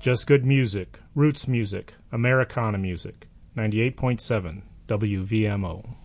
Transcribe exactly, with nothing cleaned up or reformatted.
Just good music, roots music, Americana music. ninety-eight point seven W V M O.